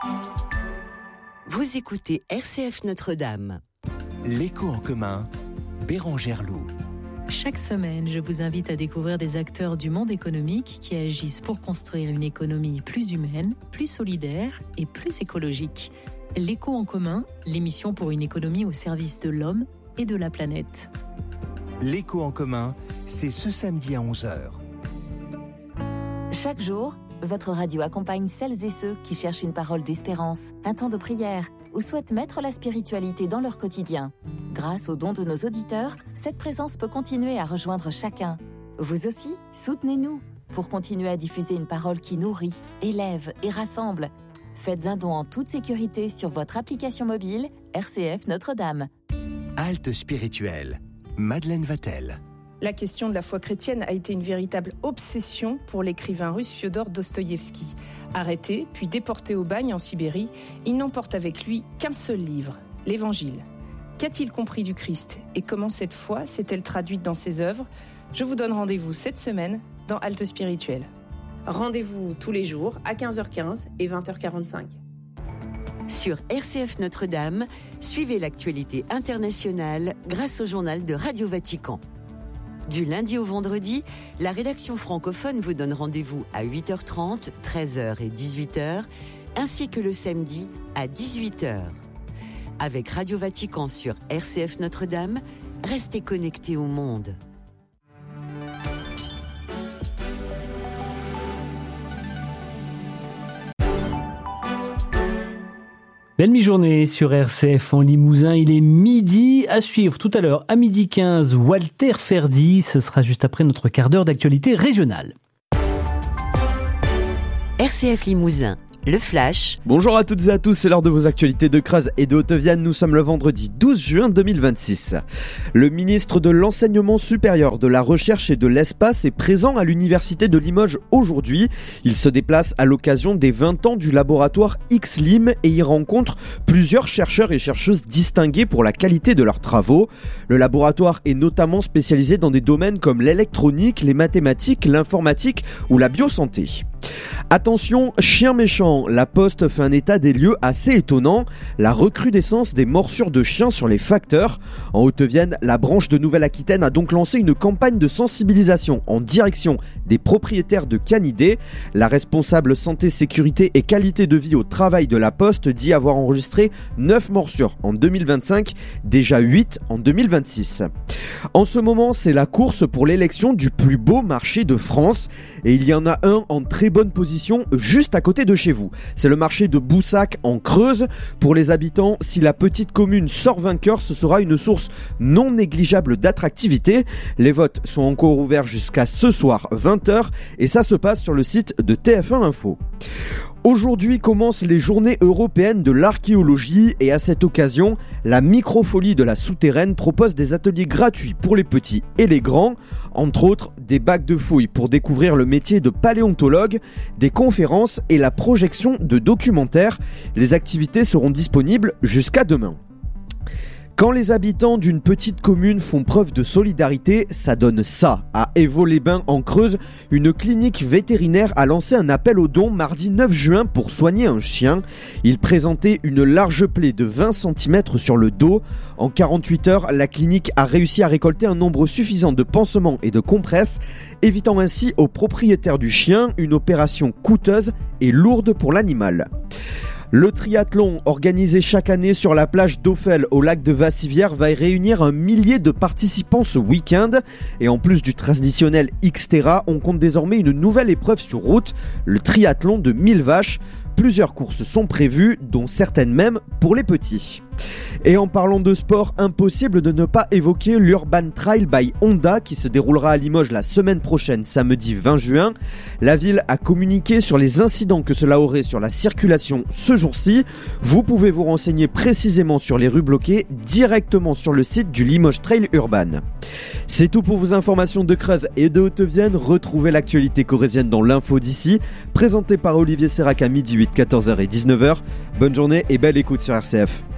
Vous écoutez RCF Notre-Dame. L'écho en commun, Bérangère Loup. Chaque semaine, je vous invite à découvrir des acteurs du monde économique qui agissent pour construire une économie plus humaine, plus solidaire et plus écologique. L'écho en commun, l'émission pour une économie au service de l'homme et de la planète. L'écho en commun, c'est ce samedi à 11h. Chaque jour, votre radio accompagne celles et ceux qui cherchent une parole d'espérance, un temps de prière ou souhaitent mettre la spiritualité dans leur quotidien. Grâce aux dons de nos auditeurs, cette présence peut continuer à rejoindre chacun. Vous aussi, soutenez-nous pour continuer à diffuser une parole qui nourrit, élève et rassemble. Faites un don en toute sécurité sur votre application mobile RCF Notre-Dame. Halte spirituelle, Madeleine Vatel. La question de la foi chrétienne a été une véritable obsession pour l'écrivain russe Fiodor Dostoïevski. Arrêté, puis déporté au bagne en Sibérie, il n'emporte avec lui qu'un seul livre, l'Évangile. Qu'a-t-il compris du Christ et comment cette foi s'est-elle traduite dans ses œuvres ? Je vous donne rendez-vous cette semaine dans Halte spirituelle. Rendez-vous tous les jours à 15h15 et 20h45. Sur RCF Notre-Dame, suivez l'actualité internationale grâce au journal de Radio Vatican. Du lundi au vendredi, la rédaction francophone vous donne rendez-vous à 8h30, 13h et 18h, ainsi que le samedi à 18h. Avec Radio Vatican sur RCF Notre-Dame, restez connectés au monde. Belle mi-journée sur RCF en Limousin, il est midi. À suivre tout à l'heure à 12h15, Walter Ferdi, ce sera juste après notre quart d'heure d'actualité régionale. RCF Limousin, le Flash. Bonjour à toutes et à tous, c'est l'heure de vos actualités de Creuse et de Haute-Vienne. Nous sommes le vendredi 12 juin 2026. Le ministre de l'Enseignement supérieur, de la Recherche et de l'Espace est présent à l'Université de Limoges aujourd'hui. Il se déplace à l'occasion des 20 ans du laboratoire XLIM et y rencontre plusieurs chercheurs et chercheuses distingués pour la qualité de leurs travaux. Le laboratoire est notamment spécialisé dans des domaines comme l'électronique, les mathématiques, l'informatique ou la biosanté. Attention, chien méchant, la Poste fait un état des lieux assez étonnant. La recrudescence des morsures de chiens sur les facteurs. En Haute-Vienne, la branche de Nouvelle-Aquitaine a donc lancé une campagne de sensibilisation en direction des propriétaires de canidés. La responsable santé, sécurité et qualité de vie au travail de la Poste dit avoir enregistré 9 morsures en 2025, déjà 8 en 2026. En ce moment, c'est la course pour l'élection du plus beau marché de France et il y en a un en très bonne position juste à côté de chez vous. C'est le marché de Boussac en Creuse. Pour les habitants, si la petite commune sort vainqueur, ce sera une source non négligeable d'attractivité. Les votes sont encore ouverts jusqu'à ce soir 20h et ça se passe sur le site de TF1 Info. Aujourd'hui commencent les journées européennes de l'archéologie et à cette occasion, la Microfolie de la Souterraine propose des ateliers gratuits pour les petits et les grands, entre autres des bacs de fouilles pour découvrir le métier de paléontologue, des conférences et la projection de documentaires. Les activités seront disponibles jusqu'à demain. Quand les habitants d'une petite commune font preuve de solidarité, ça donne ça. À Évaux-les-Bains en Creuse, une clinique vétérinaire a lancé un appel aux dons mardi 9 juin pour soigner un chien. Il présentait une large plaie de 20 cm sur le dos. En 48 heures, la clinique a réussi à récolter un nombre suffisant de pansements et de compresses, évitant ainsi aux propriétaires du chien une opération coûteuse et lourde pour l'animal. Le triathlon organisé chaque année sur la plage d'Offel au lac de Vassivière va réunir 1 millier de participants ce week-end. Et en plus du traditionnel Xterra, on compte désormais une nouvelle épreuve sur route, le triathlon de 1000 vaches. Plusieurs courses sont prévues, dont certaines même pour les petits. Et en parlant de sport, impossible de ne pas évoquer l'Urban Trail by Honda qui se déroulera à Limoges la semaine prochaine, samedi 20 juin. La ville a communiqué sur les incidents que cela aurait sur la circulation ce jour-ci. Vous pouvez vous renseigner précisément sur les rues bloquées directement sur le site du Limoges Trail Urban. C'est tout pour vos informations de Creuse et de Haute-Vienne. Retrouvez l'actualité corrézienne dans l'info d'ici, présentée par Olivier Sérac à midi 8, 14h et 19h. Bonne journée et belle écoute sur RCF.